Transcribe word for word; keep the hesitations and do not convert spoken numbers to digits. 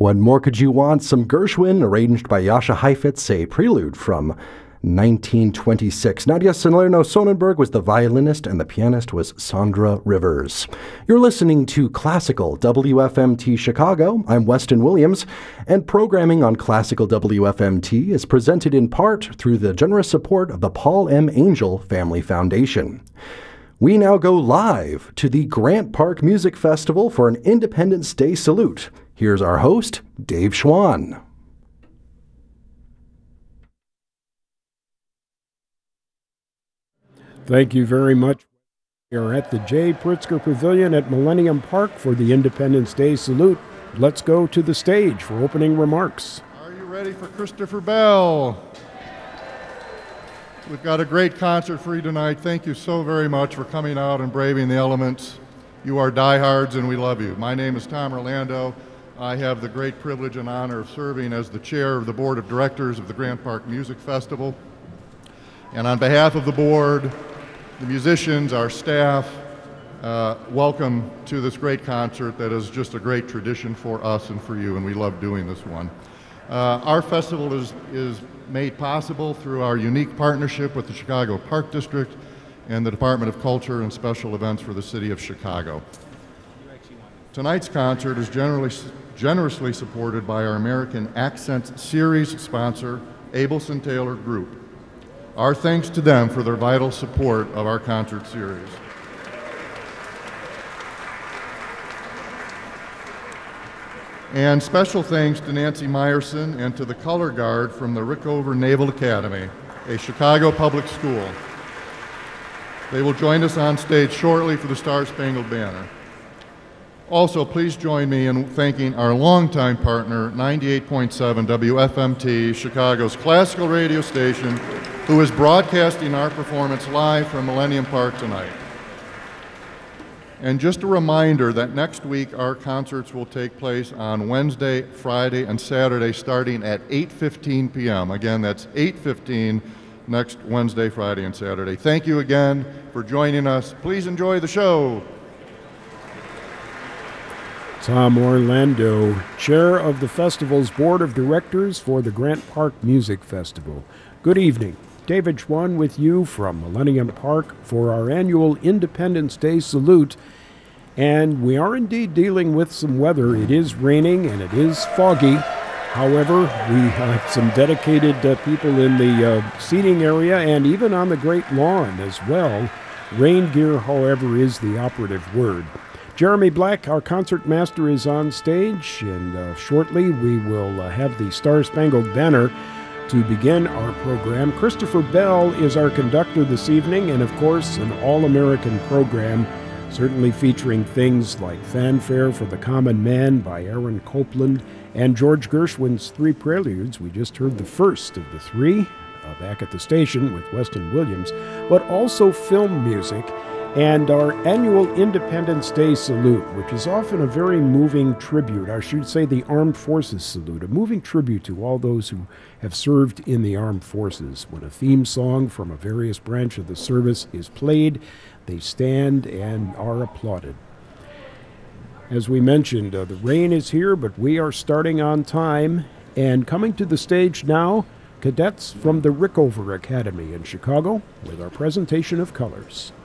What more could you want? Some Gershwin, arranged by Jascha Heifetz, a prelude from nineteen twenty-six. Nadia Salerno Sonnenberg was the violinist and the pianist was Sandra Rivers. You're listening to Classical W F M T Chicago. I'm Weston Williams, and programming on Classical W F M T is presented in part through the generous support of the Paul M. Angel Family Foundation. We now go live to the Grant Park Music Festival for an Independence Day salute. Here's our host, Dave Schwann. Thank you very much. We are at the J. Pritzker Pavilion at Millennium Park for the Independence Day salute. Let's go to the stage for opening remarks. Are you ready for Christopher Bell? We've got a great concert for you tonight. Thank you so very much for coming out and braving the elements. You are diehards and we love you. My name is Tom Orlando. I have the great privilege and honor of serving as the chair of the board of directors of the Grant Park Music Festival. And on behalf of the board, the musicians, our staff, uh, welcome to this great concert that is just a great tradition for us and for you, and we love doing this one. Uh, our festival is, is made possible through our unique partnership with the Chicago Park District and the Department of Culture and Special Events for the City of Chicago. Tonight's concert is generally, generously supported by our American Accents Series sponsor, Abelson Taylor Group. Our thanks to them for their vital support of our concert series. And special thanks to Nancy Meyerson and to the Color Guard from the Rickover Naval Academy, a Chicago public school. They will join us on stage shortly for the Star-Spangled Banner. Also, please join me in thanking our longtime partner, ninety-eight point seven W F M T, Chicago's classical radio station, who is broadcasting our performance live from Millennium Park tonight. And just a reminder that next week our concerts will take place on Wednesday, Friday, and Saturday starting at eight fifteen p.m. Again, that's eight fifteen next Wednesday, Friday, and Saturday. Thank you again for joining us. Please enjoy the show. Tom Orlando, chair of the festival's board of directors for the Grant Park Music Festival. Good evening. David Schwann with you from Millennium Park for our annual Independence Day salute. And we are indeed dealing with some weather. It is raining and it is foggy. However, we have some dedicated uh, people in the uh, seating area and even on the Great Lawn as well. Rain gear, however, is the operative word. Jeremy Black, our concert master, is on stage, and uh, shortly we will uh, have the Star-Spangled Banner to begin our program. Christopher Bell is our conductor this evening, and of course an all-American program, certainly featuring things like Fanfare for the Common Man by Aaron Copland and George Gershwin's Three Preludes. We just heard the first of the three uh, back at the station with Weston Williams, but also film music and our annual Independence Day salute, which is often a very moving tribute. I should say the Armed Forces salute, a moving tribute to all those who have served in the armed forces. When a theme song from a various branch of the service is played, they stand and are applauded. As we mentioned, uh, the rain is here, but we are starting on time. And coming to the stage now, cadets from the Rickover Academy in Chicago with our presentation of colors.